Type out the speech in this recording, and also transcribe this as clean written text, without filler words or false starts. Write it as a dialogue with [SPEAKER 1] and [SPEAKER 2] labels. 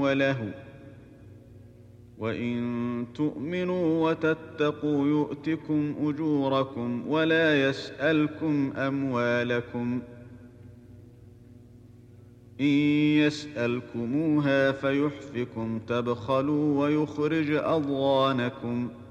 [SPEAKER 1] ولهو، وإن تؤمنوا وتتقوا يؤتكم أجوركم ولا يسألكم أموالكم. إن يسألكموها فيحفكم تبخلوا ويخرج أضغانكم.